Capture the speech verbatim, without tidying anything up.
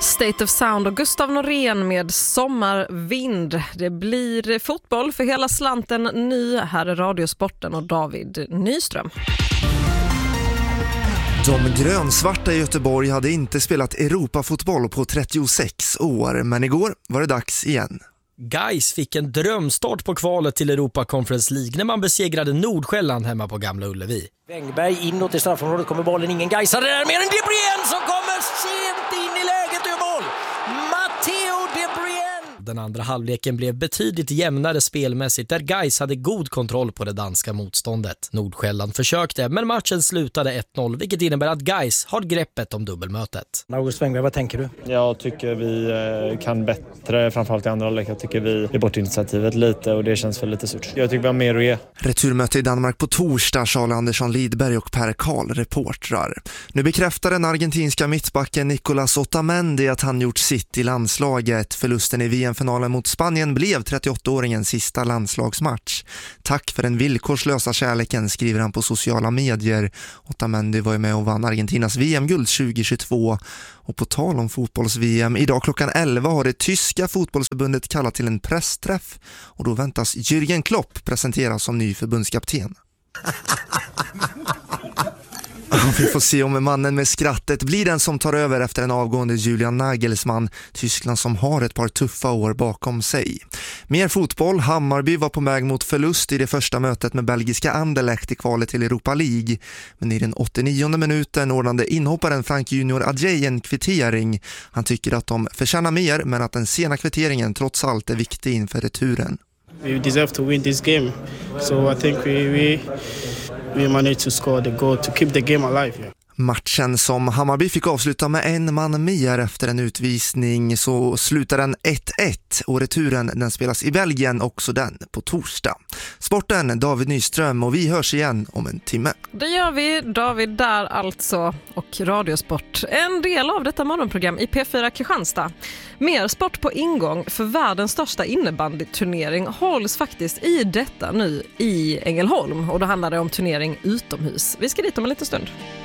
State of Sound och Gustav Norén med Sommarvind. Det blir fotboll för hela slanten ny. Här är Radiosporten och David Nyström. De grönsvarta i Göteborg hade inte spelat Europafotboll på trettiosex år, men igår var det dags igen. Gais fick en drömstart på kvalet till Europa Conference League när man besegrade Nordsjälland hemma på Gamla Ullevi. Wängberg inåt i straffområdet, kommer bollen, ingen Gaisare där, mer än De Bruyne som kommer sent in i läget och gör mål. Matteo De Bruyne. Den andra halvleken blev betydligt jämnare spelmässigt där Gais hade god kontroll på det danska motståndet. Nordsjälland försökte, men matchen slutade ett noll, vilket innebär att Gais har greppet om dubbelmötet. August Wängberg, vad tänker du? Jag tycker vi kan bättre, framförallt i andra halvlek. Jag tycker vi är bort initiativet lite och det känns väl lite surt. Jag tycker vi har mer att ge. Returmöte i Danmark på torsdag, Charles Andersson Lidberg och Per Karl reportrar. Nu bekräftar den argentinska mittbacken Nicolas Otamendi att han gjort sitt i landslaget. Förlusten i V M-finalen mot Spanien blev trettioåttaåringens sista landslagsmatch. Tack för den villkorslösa kärleken, skriver han på sociala medier. Otamendi var ju med och vann Argentinas V M-guld tjugohundratjugotvå. Och på tal om fotbolls-V M, idag klockan elva har det tyska fotbollsförbundet kallat till en pressträff. Och då väntas Jürgen Klopp presenteras som ny förbundskapten. Vi får se om mannen med skrattet blir den som tar över efter en avgående Julian Nagelsmann, Tyskland som har ett par tuffa år bakom sig. Mer fotboll, Hammarby var på väg mot förlust i det första mötet med belgiska Anderlecht i kvalet till Europa League. Men i den åttionionde minuten ordnade inhopparen Frank Junior Adjei en kvittering. Han tycker att de förtjänar mer, men att den sena kvitteringen trots allt är viktig inför returen. We deserve to win this game, so I think we we we managed to score the goal to keep the game alive. Yeah. Matchen som Hammarby fick avsluta med en man mer efter en utvisning, så slutar den ett ett och returen den spelas i Belgien, också den på torsdag. Sporten, David Nyström, och vi hörs igen om en timme. Det gör vi, David där alltså, och Radiosport. En del av detta morgonprogram i P fyra Kristianstad. Mer sport på ingång, för världens största innebandyturnering hålls faktiskt i detta nu i Ängelholm. Och då handlar det om turnering utomhus. Vi ska dit om en liten stund.